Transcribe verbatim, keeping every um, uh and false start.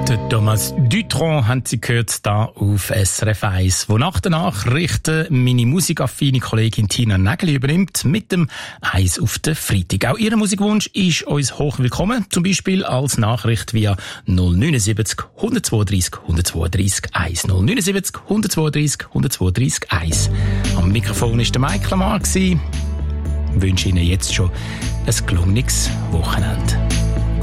Der Thomas Dutronc haben Sie gehört, da auf S R F eins, wo nach der Nachrichten meine musikaffine Kollegin Tina Nägeli übernimmt mit dem Eis auf den Freitag. Auch Ihr Musikwunsch ist uns hoch willkommen, zum Beispiel als Nachricht via null neunundsiebzig, hundertzweiunddreißig, hundertzweiunddreißig, eins. null neunundsiebzig, hundertzweiunddreißig, hundertzweiunddreißig, eins. Am Mikrofon war der Mike Lamar. Ich wünsche Ihnen jetzt schon ein gelungenes Wochenende.